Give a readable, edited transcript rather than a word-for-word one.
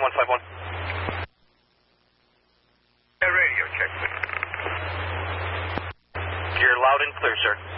9151. Radio check. You're loud and clear, sir.